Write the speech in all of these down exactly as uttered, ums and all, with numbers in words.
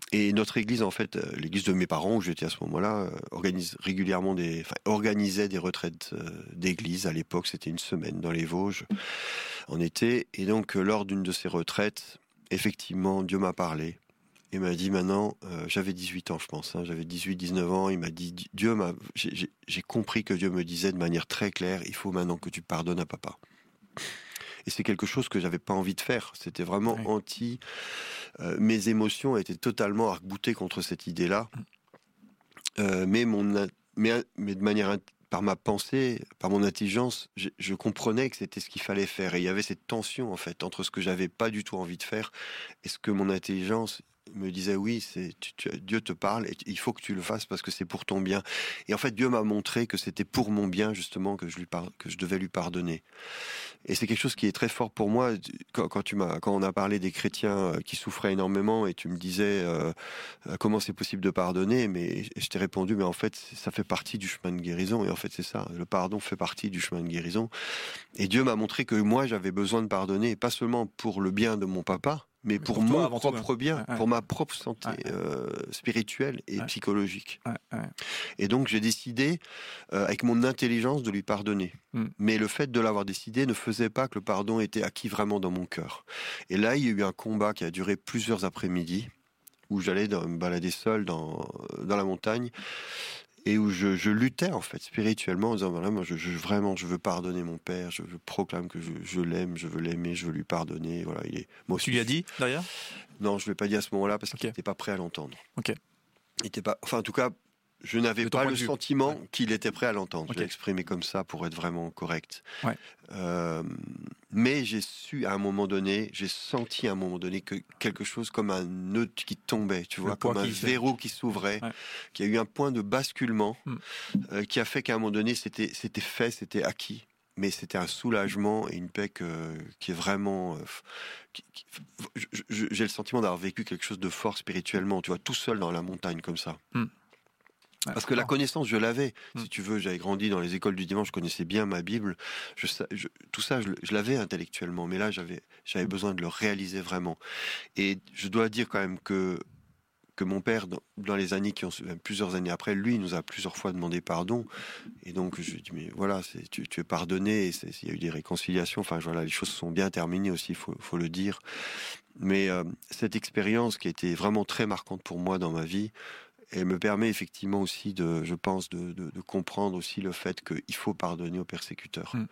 Et notre église, en fait, euh, l'église de mes parents, où j'étais à ce moment-là, euh, organise régulièrement des, enfin, organisait des retraites euh, d'église. À l'époque, c'était une semaine dans les Vosges, en été. Et donc, euh, lors d'une de ces retraites, effectivement, Dieu m'a parlé. Il m'a dit maintenant, euh, j'avais dix-huit ans, je pense, hein, j'avais dix-huit, dix-neuf ans. Il m'a dit, Dieu m'a, j'ai, j'ai, j'ai compris que Dieu me disait de manière très claire, il faut maintenant que tu pardonnes à papa. Et c'est quelque chose que j'avais pas envie de faire. C'était vraiment oui. anti. Euh, mes émotions étaient totalement arc-boutées contre cette idée-là. Euh, mais mon, mais, mais de manière, par ma pensée, par mon intelligence, je, je comprenais que c'était ce qu'il fallait faire. Et il y avait cette tension en fait entre ce que j'avais pas du tout envie de faire et ce que mon intelligence me disait oui, c'est tu, tu, Dieu te parle et il faut que tu le fasses parce que c'est pour ton bien. Et en fait, Dieu m'a montré que c'était pour mon bien justement que je lui par, que je devais lui pardonner. Et c'est quelque chose qui est très fort pour moi quand, quand tu m'as, quand on a parlé des chrétiens qui souffraient énormément et tu me disais euh, comment c'est possible de pardonner, mais je t'ai répondu mais en fait ça fait partie du chemin de guérison et en fait c'est ça, le pardon fait partie du chemin de guérison. Et Dieu m'a montré que moi j'avais besoin de pardonner, pas seulement pour le bien de mon papa, mais pour, pour toi, mon propre tout, bien, ouais, ouais. pour ma propre santé ouais. euh, spirituelle et ouais. psychologique. Ouais, ouais. Et donc j'ai décidé, euh, avec mon intelligence, de lui pardonner. Mm. Mais le fait de l'avoir décidé ne faisait pas que le pardon était acquis vraiment dans mon cœur. Et là, il y a eu un combat qui a duré plusieurs après-midi, où j'allais dans, me balader seul dans, dans la montagne, et où je, je luttais en fait spirituellement en disant voilà, moi je, je vraiment je veux pardonner mon père, je, je proclame que je, je l'aime, je veux l'aimer, je veux lui pardonner. Voilà, il est. Moi aussi, tu lui as dit d'ailleurs? Non, je ne l'ai pas dit à ce moment-là parce okay. qu'il n'était pas prêt à l'entendre. Ok. Il était pas. Enfin, en tout cas, je n'avais pas le sentiment ouais. qu'il était prêt à l'entendre. Okay. Je l'ai exprimé comme ça pour être vraiment correct. Ouais. Euh, mais j'ai su à un moment donné, j'ai senti à un moment donné que quelque chose comme un nœud qui tombait, tu vois, comme un qui verrou qui s'ouvrait, ouais. qu'il y a eu un point de basculement mm. euh, qui a fait qu'à un moment donné, c'était, c'était fait, c'était acquis. Mais c'était un soulagement et une paix que, qui est vraiment... Euh, qui, qui, je, je, j'ai le sentiment d'avoir vécu quelque chose de fort spirituellement, tu vois, tout seul dans la montagne comme ça. Mm. Parce que la connaissance, je l'avais. Mm. Si tu veux, j'avais grandi dans les écoles du dimanche, je connaissais bien ma Bible. Je, je, tout ça, je, je l'avais intellectuellement. Mais là, j'avais, j'avais besoin de le réaliser vraiment. Et je dois dire quand même que que mon père, dans, dans les années qui ont plusieurs années après, lui, il nous a plusieurs fois demandé pardon. Et donc, je lui ai dit, mais voilà, c'est, tu, tu es pardonné. Et c'est, il y a eu des réconciliations. Enfin, voilà, les choses sont bien terminées aussi, il faut, faut le dire. Mais euh, cette expérience qui a été vraiment très marquante pour moi dans ma vie, elle me permet effectivement aussi de, je pense, de, de, de comprendre aussi le fait qu'il faut pardonner aux persécuteurs. Mmh.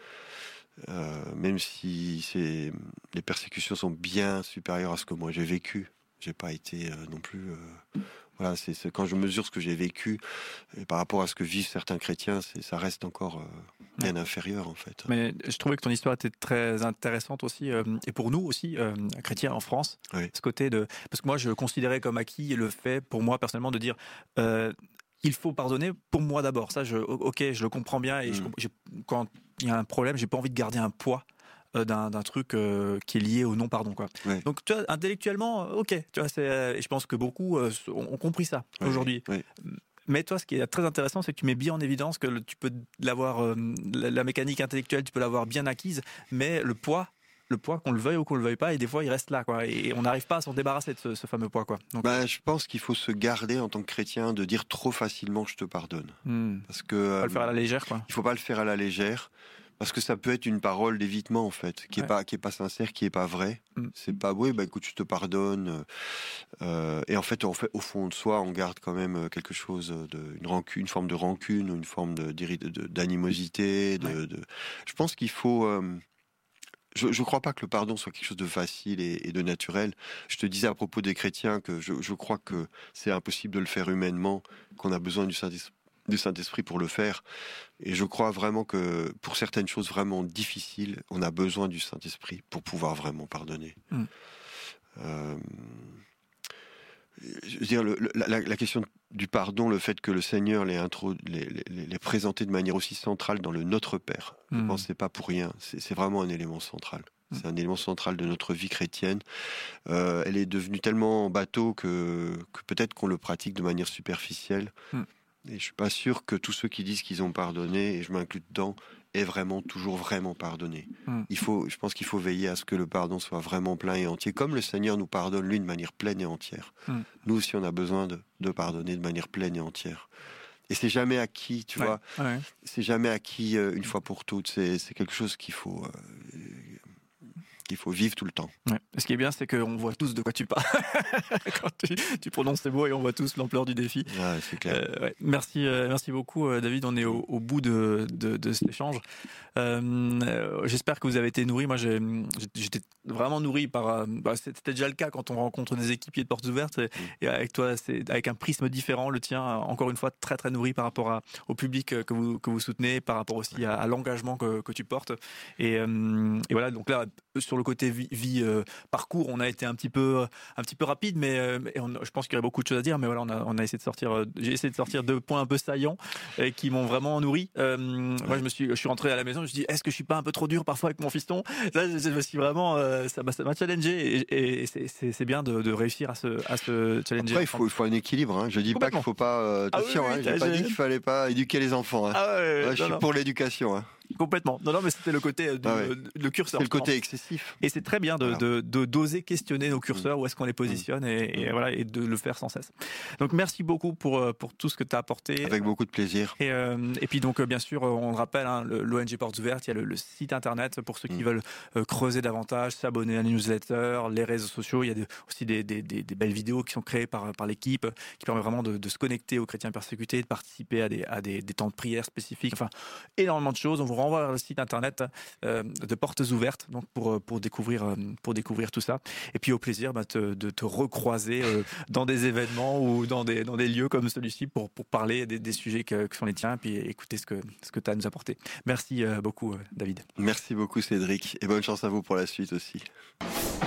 Euh, même si c'est, les persécutions sont bien supérieures à ce que moi j'ai vécu. J'ai pas été euh, non plus. Euh, voilà, c'est, c'est quand je mesure ce que j'ai vécu et par rapport à ce que vivent certains chrétiens, c'est, ça reste encore euh, bien ouais. inférieur en fait. Mais je trouvais que ton histoire était très intéressante aussi, euh, et pour nous aussi, euh, chrétiens en France, oui. ce côté de, parce que moi je considérais comme acquis le fait, pour moi personnellement, de dire. Euh, il faut pardonner pour moi d'abord. Ça, je, ok, je le comprends bien. Et mmh. je, j'ai, quand il y a un problème, j'ai pas envie de garder un poids. D'un, d'un truc euh, qui est lié au non-pardon, quoi. Ouais. Donc, tu vois, intellectuellement, ok, tu vois, c'est, euh, je pense que beaucoup euh, ont, ont compris ça ouais, aujourd'hui. Ouais. Mais toi, ce qui est très intéressant, c'est que tu mets bien en évidence que le, tu peux l'avoir, euh, la, la mécanique intellectuelle, tu peux l'avoir bien acquise, mais le poids, le poids, qu'on le veuille ou qu'on le veuille pas, et des fois, il reste là, quoi. Et on n'arrive pas à s'en débarrasser de ce, ce fameux poids, quoi. Donc, bah, je pense qu'il faut se garder en tant que chrétien de dire trop facilement je te pardonne, hmm. parce que euh, pas le faire à la légère, quoi. Il faut pas le faire à la légère. Parce que ça peut être une parole d'évitement en fait, qui est ouais. pas qui est pas sincère, qui est pas vraie. Mm. C'est pas oui, bah écoute, je te pardonne. Euh, et en fait, en fait, au fond de soi, on garde quand même quelque chose de une rancune, une forme de rancune, ou une forme de, de d'animosité. De, ouais. de, je pense qu'il faut. Euh, je je crois pas que le pardon soit quelque chose de facile et, et de naturel. Je te disais à propos des chrétiens que je je crois que c'est impossible de le faire humainement, qu'on a besoin du Saint-Esprit. du Saint-Esprit pour le faire. Et je crois vraiment que pour certaines choses vraiment difficiles, on a besoin du Saint-Esprit pour pouvoir vraiment pardonner. Mm. Euh, je veux dire, le, la, la question du pardon, le fait que le Seigneur l'ait, intro, l'ait, l'ait, l'ait présenté de manière aussi centrale dans le Notre Père, mm. je pense que c'est pas pour rien. C'est, c'est vraiment un élément central. Mm. C'est un élément central de notre vie chrétienne. Euh, elle est devenue tellement bateau que, que peut-être qu'on le pratique de manière superficielle. Mm. Et je suis pas sûr que tous ceux qui disent qu'ils ont pardonné, et je m'inclus dedans, est vraiment toujours vraiment pardonné. Mm. Il faut, je pense qu'il faut veiller à ce que le pardon soit vraiment plein et entier, comme le Seigneur nous pardonne lui de manière pleine et entière. Mm. Nous aussi, on a besoin de, de pardonner de manière pleine et entière. Et c'est jamais acquis, tu ouais. vois. Ouais. C'est jamais acquis euh, une fois pour toutes. C'est, c'est quelque chose qu'il faut. Euh, qu'il faut vivre tout le temps. Ouais. Ce qui est bien, c'est qu'on voit tous de quoi tu parles quand tu, tu prononces ces mots et on voit tous l'ampleur du défi. Ouais, c'est clair. Euh, ouais. Merci, euh, merci beaucoup, euh, David. On est au, au bout de, de, de cet échange. Euh, euh, j'espère que vous avez été nourris. Moi, j'ai, j'étais vraiment nourri par. Euh, bah, c'était déjà le cas quand on rencontre des équipiers de Portes Ouvertes. Et, mmh. et avec toi, c'est avec un prisme différent. Le tien, encore une fois, très très nourri par rapport à, au public que vous que vous soutenez, par rapport aussi à, à l'engagement que, que tu portes. Et, euh, et voilà. Donc là, sur le côté vie, vie euh, parcours, on a été un petit peu un petit peu rapide, mais, euh, et on, je pense qu'il y aurait beaucoup de choses à dire. Mais voilà, on a on a essayé de sortir. Euh, j'ai essayé de sortir deux points un peu saillants et qui m'ont vraiment nourri. Euh, ouais. Moi, je me suis je suis rentré à la maison. Je me suis dit, est-ce que je suis pas un peu trop dur parfois avec mon fiston? Là, je, je me suis vraiment euh, ça m'a ça m'a challengé et, et c'est, c'est c'est bien de, de réussir à se à se challenger. Après, il faut il faut un équilibre. Hein. Je dis pas qu'il faut pas. Euh, attention, ah oui, oui, hein, j'ai pas dit qu'il fallait pas éduquer les enfants. Hein. Ah ouais, ouais, ouais, je non, suis non. pour l'éducation. Hein. Complètement. Non, non, mais c'était le côté du, ah ouais. le curseur. C'est le côté excessif. Et c'est très bien de, voilà. de, de d'oser questionner nos curseurs, mmh. où est-ce qu'on les positionne, mmh. et, et voilà, et de le faire sans cesse. Donc merci beaucoup pour pour tout ce que tu as apporté. Avec beaucoup de plaisir. Et, euh, et puis donc bien sûr, on le rappelle, hein, l'O N G Portes Ouvertes, il y a le, le site internet pour ceux qui mmh. veulent euh, creuser davantage, s'abonner à la newsletter, les réseaux sociaux. Il y a de, aussi des, des, des, des belles vidéos qui sont créées par par l'équipe, qui permettent vraiment de, de se connecter aux chrétiens persécutés, de participer à des à des, des temps de prière spécifiques. Enfin, énormément de choses. On vous renvoie vers le site internet euh, de Portes Ouvertes, donc pour pour découvrir euh, pour découvrir tout ça. Et puis au plaisir bah, te, de te recroiser euh, dans des événements ou dans des dans des lieux comme celui-ci pour pour parler des, des sujets que, que sont les tiens, et puis écouter ce que ce que tu as à nous apporter. Merci euh, beaucoup, euh, David. Merci beaucoup, Cédric, et bonne chance à vous pour la suite aussi.